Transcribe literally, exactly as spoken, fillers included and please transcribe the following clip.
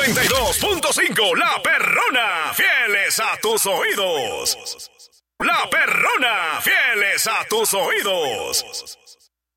noventa y dos punto cinco, La Perrona, fieles a tus oídos. La Perrona, fieles a tus oídos.